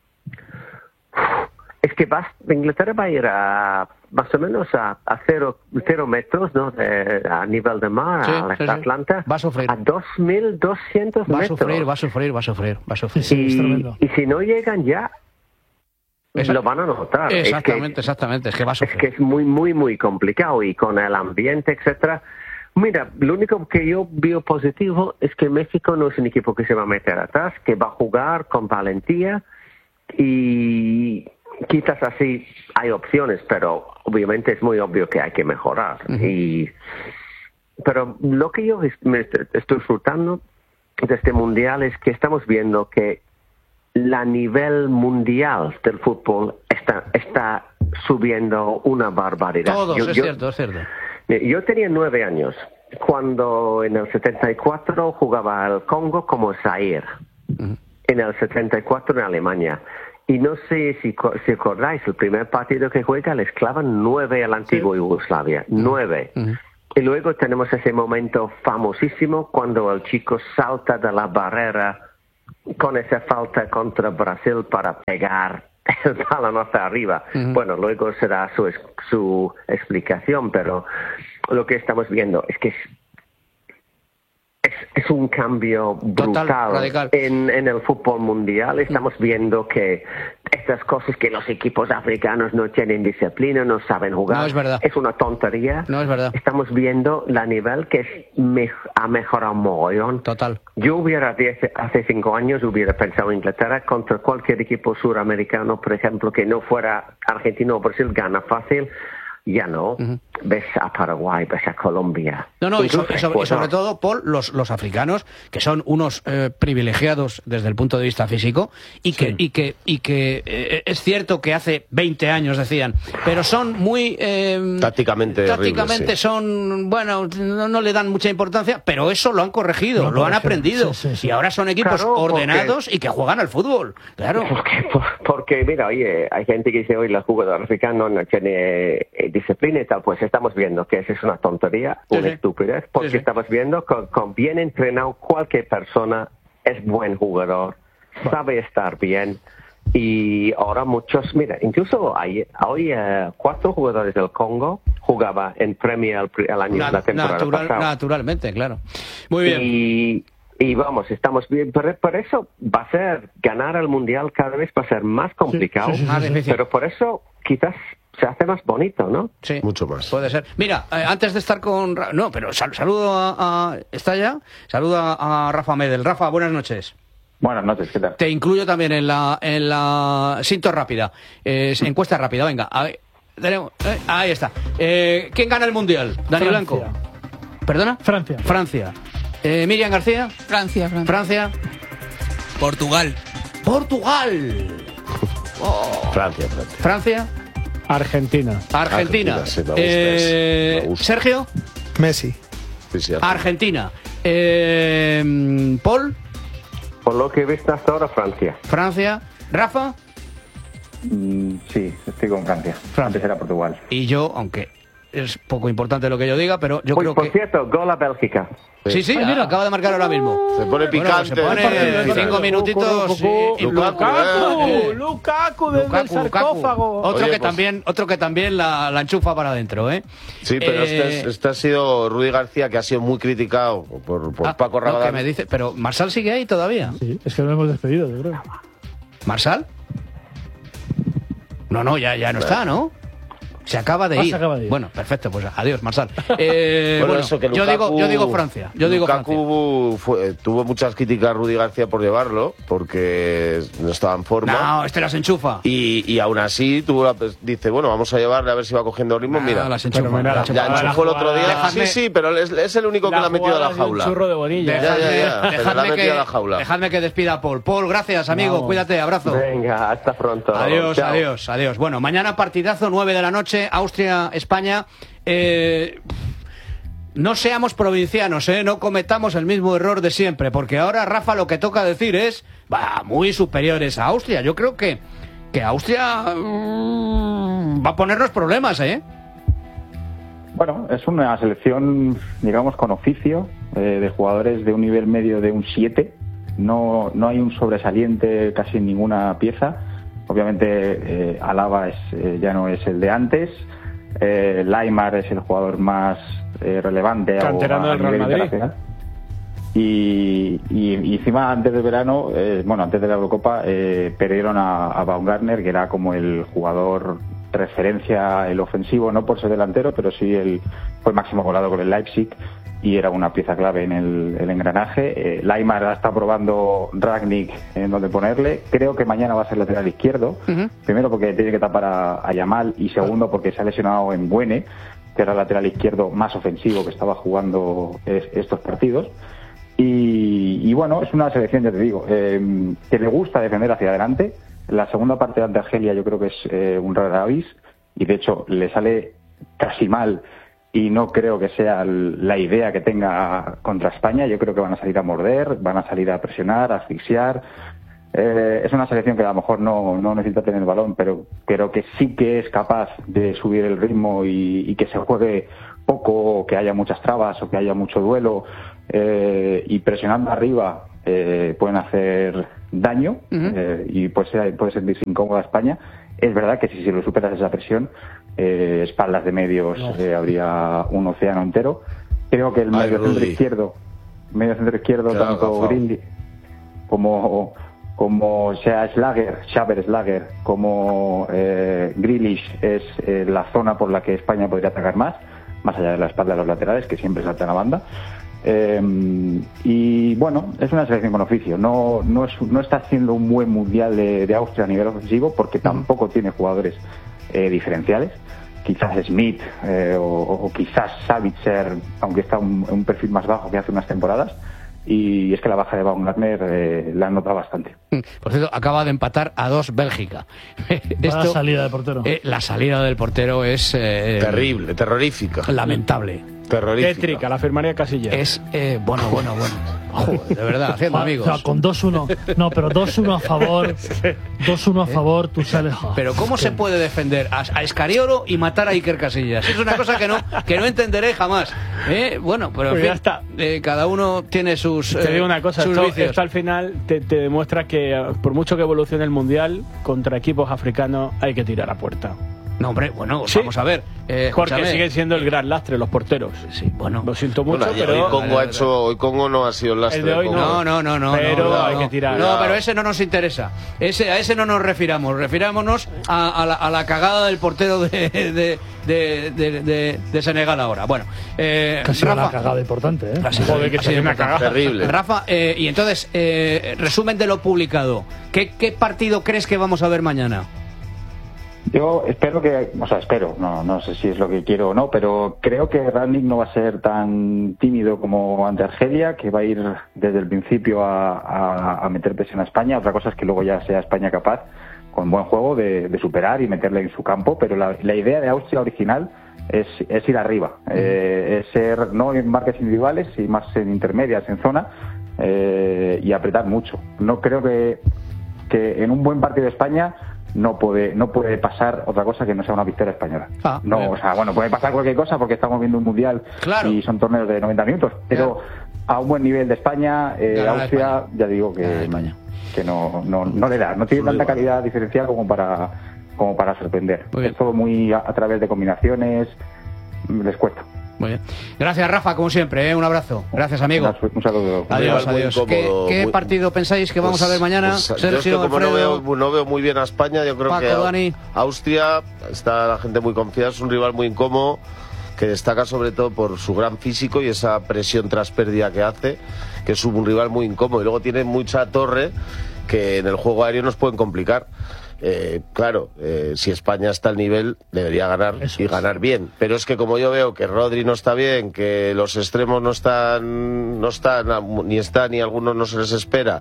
es que vas, Inglaterra va a ir a más o menos a, a cero, cero metros, ¿no? De, a nivel de mar, sí, a sí, Atlanta, va a sufrir. A dos mil doscientos va metros. Va a sufrir, va a sufrir, va a sufrir, va a sufrir. Y, y si no llegan ya, Exact- lo van a notar. Exactamente, es que, exactamente, es que va a sufrir. Es que es muy, muy, muy complicado y con el ambiente, etcétera. Mira, lo único que yo veo positivo es que México no es un equipo que se va a meter atrás, que va a jugar con valentía y quizás así hay opciones, pero obviamente es muy obvio que hay que mejorar. Uh-huh. Y, pero lo que yo me estoy disfrutando de este mundial es que estamos viendo que la nivel mundial del fútbol está, está subiendo una barbaridad. Todos, yo, es yo, cierto, es cierto. Yo tenía nueve años cuando en el setenta y cuatro jugaba al Congo como Zaire. Uh-huh. En el setenta y cuatro en Alemania. Y no sé si, si acordáis, el primer partido que juega les clavan nueve a la antigua sí. Yugoslavia. Nueve. Uh-huh. Y luego tenemos ese momento famosísimo cuando el chico salta de la barrera con esa falta contra Brasil para pegar el balón hacia arriba. Uh-huh. Bueno, luego será su, su explicación, pero lo que estamos viendo es que es, es, es un cambio brutal. Total, radical. En, en el fútbol mundial. Estamos viendo que estas cosas que los equipos africanos no tienen disciplina, no saben jugar, no es verdad. Es una tontería. No es verdad. Estamos viendo la nivel que es me, ha mejorado mogollón. Total. Yo hubiera, hace cinco años, hubiera pensado Inglaterra contra cualquier equipo suramericano, por ejemplo, que no fuera Argentina o Brasil, gana fácil. Ya no. Uh-huh. Ves a Paraguay, ves a Colombia. No, no, y, so, y, sobre, y sobre todo, Paul, los, los africanos, que son unos eh, privilegiados desde el punto de vista físico, y que, sí. y que, y que eh, es cierto que hace veinte años decían, pero son muy... Eh, tácticamente tácticamente horribles, sí. son, bueno, no, no le dan mucha importancia, pero eso lo han corregido, no, lo han aprendido, sí, sí, sí. y ahora son equipos claro, ordenados porque, y que juegan al fútbol, claro. Porque, porque, mira, oye, hay gente que dice, hoy los jugadores africanos no tienen disciplina y tal, pues estamos viendo que eso es una tontería, sí, una sí. estupidez, porque sí, sí. estamos viendo que con bien entrenado cualquier persona es buen jugador, bueno. sabe estar bien, y ahora muchos, mira, incluso hay, hoy uh, cuatro jugadores del Congo jugaba en Premier el, el año, Na, la temporada natural, pasada. Naturalmente, claro. Muy bien. Y, y vamos, estamos bien, por, por eso va a ser, ganar el Mundial cada vez va a ser más complicado, sí, sí, sí, sí, sí. pero por eso quizás se hace más bonito, ¿no? Sí, mucho más. Puede ser. Mira, eh, antes de estar con... No, pero sal, saludo a, a... ¿Está ya? Saludo a, a Rafa Medel. Rafa, buenas noches. Buenas noches, ¿qué tal? Te incluyo también en la en la Sinto rápida. Eh, encuesta rápida, venga. A ver, tenemos, eh, ahí está. Eh, ¿Quién gana el Mundial? Dani Francia. Blanco. ¿Perdona? Francia. Francia. Eh, Miriam García. Francia, Francia. Francia. Portugal. Portugal. Oh. Francia, Francia. Francia. Argentina. Argentina. Argentina sí, me gusta, eh, me gusta. Sergio. Messi. Sí, sí, Argentina. Eh, Paul. Por lo que he visto hasta ahora, Francia. Francia. Rafa. Mm, sí, estoy con Francia. Francia. Antes era Portugal. Y yo, aunque es poco importante lo que yo diga, pero yo pues, creo por que... Por cierto, gol a Bélgica. Sí, sí, Ay, acaba de marcar ahora mismo. Se pone picante. Bueno, pues se pone cinco minutitos. Y Lukaku, eh, Lukaku desde el sarcófago. Otro Oye, que pues, también, otro que también la, la enchufa para adentro, ¿eh? Sí, pero eh, este, es, este ha sido Rudy García, que ha sido muy criticado por, por ah, Paco Rabanal. No, que me dice, pero Marsal sigue ahí todavía. Sí, es que lo hemos despedido, yo creo. ¿Marsal? No, no, ya, ya no está, ¿no? Se acaba de, ah, ir. se acaba de ir. Bueno, perfecto, pues adiós, Marsal. Eh, bueno, bueno, eso que Lukaku, yo digo, yo digo Francia. Yo digo Lukaku Francia. Fue, tuvo muchas críticas a Rudy García por llevarlo, porque no estaba en forma. No, este las enchufa. Y, y aún así tuvo la, dice, bueno, vamos a llevarle a ver si va cogiendo ritmo. No, Mira, las enchufa, ya, la ya enchufó el otro día. Dejadme, sí, sí, pero es, es el único que le ha metido a la jaula. Un churro de bonilla. Dejadme, ya, ya, ya, dejadme, que, a la jaula. dejadme que despida a Paul. Paul, gracias, amigo. Vamos. Cuídate, abrazo. Venga, hasta pronto. Adiós, Chao. adiós, adiós. Bueno, mañana partidazo, nueve de la noche, Austria, España. Eh, no seamos provincianos, ¿eh? No cometamos el mismo error de siempre, porque ahora, Rafa, lo que toca decir es, va, muy superiores a Austria. Yo creo que, que Austria mmm, va a ponernos problemas, ¿eh? Bueno, es una selección, digamos, con oficio, eh, de jugadores de un nivel medio de un siete. No, no hay un sobresaliente casi en ninguna pieza. Obviamente, eh, Alaba es, eh, ya no es el de antes. Eh, Laimar es el jugador más eh, relevante canterano del Real Madrid. Y, y, y encima antes del verano, eh, bueno, antes de la Eurocopa, eh, perdieron a, a Baumgartner, que era como el jugador referencia, el ofensivo, no por ser delantero, pero sí el, fue máximo goleador con el Leipzig y era una pieza clave en el, el engranaje. Eh, Laimar está probando Rangnick en donde ponerle. Creo que mañana va a ser lateral izquierdo. Uh-huh. Primero porque tiene que tapar a, a Yamal y segundo porque se ha lesionado en Buene, que era el lateral izquierdo más ofensivo que estaba jugando es, estos partidos. Y, y bueno, es una selección, ya te digo, eh, que le gusta defender hacia adelante. La segunda parte ante Argelia yo creo que es eh, un raro avis y de hecho le sale casi mal. Y no creo que sea la idea que tenga contra España. Yo creo que van a salir a morder, van a salir a presionar, a asfixiar. Eh, es una selección que a lo mejor no, no necesita tener el balón, pero creo que sí que es capaz de subir el ritmo y, y que se juegue poco, o que haya muchas trabas, o que haya mucho duelo. Eh, y presionando arriba eh, pueden hacer daño. Uh-huh. eh, y puede, ser, puede sentirse incómoda España. Es verdad que si, si lo superas esa presión, eh, espaldas de medios, no. eh, habría un océano entero. Creo que el medio centro izquierdo, medio centro izquierdo, Claro, tanto gafao. Greenlee como, como sea Schlager, Xaver Schlager, como eh, Grealish es eh, la zona por la que España podría atacar más, más allá de la espalda de los laterales, que siempre saltan a banda. Eh, y bueno, es una selección con oficio. No, no, es, no está haciendo un buen mundial de, de Austria a nivel ofensivo porque tampoco tiene jugadores eh, diferenciales. Quizás Smith eh, o, o quizás Savitzer, aunque está un, un perfil más bajo que hace unas temporadas. Y es que la baja de Baumgartner eh, la han notado bastante. Por cierto, acaba de empatar a dos Bélgica. La salida del portero. Eh, la salida del portero es... Eh, Terrible, terrorífica. Lamentable. Terrorífica. Tétrica, la firmaría Casillas. Es, eh, bueno, bueno, bueno. Joder, de verdad, haciendo Ah, amigos. o sea, con dos uno. No, pero dos uno a favor. dos uno a favor, tú sales. ah, Pero ¿cómo se puede defender a, a Escariolo y matar a Iker Casillas? Es una cosa que no que no entenderé jamás. ¿Eh? Bueno, pero en Pues fin, ya está. eh, cada uno tiene sus Te eh, digo una cosa, sus esto, vicios. esto al final te, te demuestra que eh, por mucho que evolucione el Mundial, contra equipos africanos hay que tirar a puerta. No, hombre, bueno, Sí. vamos a ver. Eh, Porque escúchame. siguen siendo el gran lastre los porteros. Sí, bueno. Lo siento mucho, Bueno, y pero... hoy Congo ha hecho, hoy Congo no ha sido el lastre. El de hoy Congo. No, no, no, no. Pero no, no, hay no. que tirar. No, pero ese no nos interesa. Ese, a ese no nos refiramos. Refirámonos a, a, la, a la cagada del portero de, de, de, de, de- de Senegal ahora. Bueno, eh, Casi una Rafa. cagada importante, ¿eh? Casi, Joder, que casi sería una importante. cagada. Terrible. Rafa, eh, y entonces, eh, resumen de lo publicado. ¿Qué, ¿Qué partido crees que vamos a ver mañana? Yo espero que, o sea, espero, no, no sé si es lo que quiero o no, pero creo que Rangnick no va a ser tan tímido como ante Argelia, que va a ir desde el principio a, a, a meter presión a España. Otra cosa es que luego ya sea España capaz, con buen juego, de, de superar y meterle en su campo, pero la, la idea de Austria original es, es ir arriba, eh, es ser no en marcas individuales, y más en intermedias, en zona, eh, y apretar mucho. No creo que, que en un buen partido de España no puede no puede pasar otra cosa que no sea una victoria española. Ah, no, bien. o sea, bueno, puede pasar cualquier cosa porque estamos viendo un mundial Claro. y son torneos de noventa minutos, pero a un buen nivel de España, eh, Ganar Austria, España. ya digo que, Ganar España. que no, no, no le da, no tiene tanta calidad diferencial como para como para sorprender. Muy bien. Es todo muy a, a través de combinaciones, les cuesta. Muy bien. Gracias, Rafa, como siempre. ¿eh? Un abrazo. Gracias, amigo. Un saludo. Adiós, Muy adiós. incómodo, ¿Qué, qué muy- partido pensáis que vamos Pues- a ver mañana? pues, yo es que Sergio, como no Alfredo. veo, no veo muy bien a España, yo creo Paco, que a- Dani. Austria está la gente muy confiada, es un rival muy incómodo que destaca sobre todo por su gran físico y esa presión tras pérdida que hace, que es un rival muy incómodo. Y luego tiene mucha torre que en el juego aéreo nos pueden complicar. Eh, claro, eh, si España está al nivel, debería ganar Eso y es. ganar bien. Pero es que como yo veo que Rodri no está bien, que los extremos no están, no están, ni están, ni algunos no se les espera,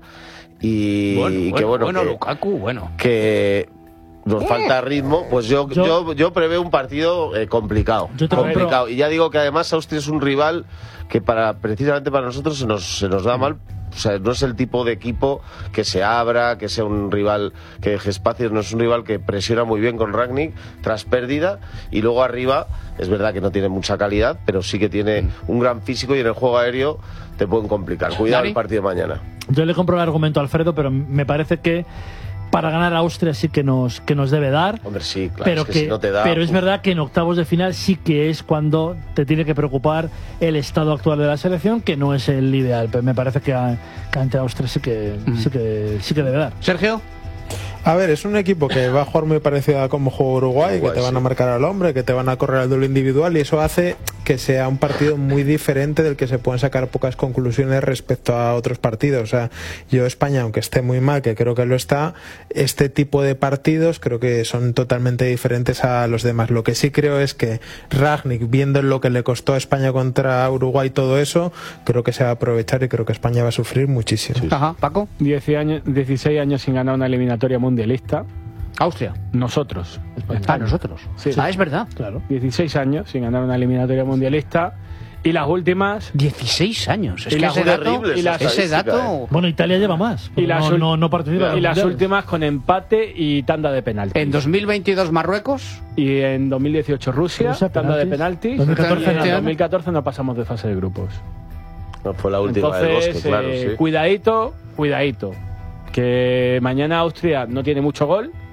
y, Bueno, y que bueno, bueno, bueno, que, Lukaku, bueno. que nos falta ritmo, pues yo, Yo- yo, yo preveo un partido eh, complicado. Yo te complicado. compro. Y ya digo que además Austria es un rival que para precisamente para nosotros se nos, se nos da mal. O sea, no es el tipo de equipo que se abra, que sea un rival que deje espacios, no es un rival que presiona muy bien con Rangnick tras pérdida, y luego arriba es verdad que no tiene mucha calidad, pero sí que tiene un gran físico y en el juego aéreo te pueden complicar. Cuidado Dani. el partido de mañana. Yo le compro el argumento a Alfredo, pero me parece que para ganar a Austria sí que nos, que nos debe dar. Hombre, sí, claro, pero es que, si no te da... pero es uf. verdad que en octavos de final sí que es cuando te tiene que preocupar el estado actual de la selección, que no es el ideal. Pero me parece que, a- que ante Austria sí que, sí que sí que debe dar. Sergio. A ver, es un equipo que va a jugar muy parecido a como juega Uruguay, Uruguay, que te van sí. a marcar al hombre, que te van a correr al duelo individual, y eso hace que sea un partido muy diferente del que se pueden sacar pocas conclusiones respecto a otros partidos. O sea, yo España, aunque esté muy mal, que creo que lo está, este tipo de partidos creo que son totalmente diferentes a los demás. Lo que sí creo es que Rangnick, viendo lo que le costó a España contra Uruguay todo eso, creo que se va a aprovechar y creo que España va a sufrir muchísimo. Ajá, Paco. diez años, dieciséis años sin ganar una eliminatoria mundialista. Austria. Nosotros. Ah, nosotros. Sí. Ah, es verdad. Claro. dieciséis años sin ganar una eliminatoria mundialista. Y las últimas. dieciséis años. Es Y que las ese dato, terribles y las- ese estadísticas, dato. eh. Bueno, Italia lleva más. Y las no, ul- no, no participa en y las mundiales. últimas con empate y tanda de penaltis. En dos mil veintidós Marruecos. Y en dos mil dieciocho Rusia, Rusia, tanda de penaltis. penaltis. dos mil catorce y en no. dos mil catorce no pasamos de fase de grupos. No, fue la última del Entonces, Bosque, claro, eh, sí. cuidadito, cuidadito. Que mañana Austria no tiene mucho gol,